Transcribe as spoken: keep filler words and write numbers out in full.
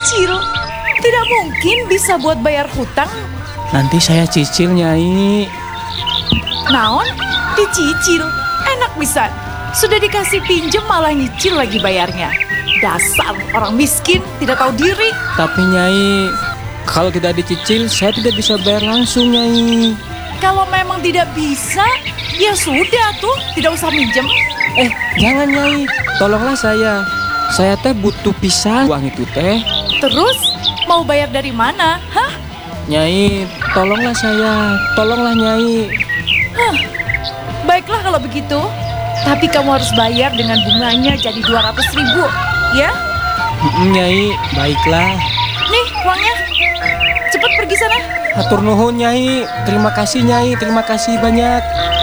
dicicil. Tidak mungkin bisa buat bayar hutang. Nanti saya cicil, Nyai. Naon? Dicicil? Enak bisa. Sudah dikasih pinjem malah nyicil lagi bayarnya. Dasar orang miskin, tidak tahu diri. Tapi Nyai, kalau tidak dicicil, saya tidak bisa bayar langsung, Nyai. Kalau memang tidak bisa, ya sudah tuh, tidak usah minjem. Eh, jangan Nyai, tolonglah saya. Saya teh butuh pisan uang itu teh. Terus, mau bayar dari mana? Hah? Nyai, tolonglah saya, tolonglah Nyai. Hah, baiklah kalau begitu. Tapi kamu harus bayar dengan bunganya jadi dua ratus ribu, ya? Mm, Nyai, baiklah. Nih uangnya, cepat pergi sana. Hatur nuhun Nyai, terima kasih Nyai, terima kasih banyak.